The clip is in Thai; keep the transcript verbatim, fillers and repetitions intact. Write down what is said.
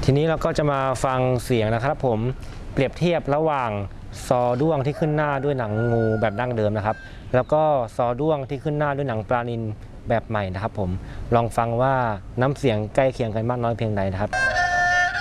ทีนี้เราก็จะมาฟังเสียงนะครับผมเปรียบเทียบระหว่างซอด้วงที่ขึ้นหน้าด้วยหนังงูแบบดั้งเดิมนะครับแล้วก็ซอด้วงที่ขึ้นหน้าด้วยหนังปลานิลแบบใหม่นะครับผมลองฟังว่าน้ำเสียงใกล้เคียงกันมากน้อยเพียงใดนะครับ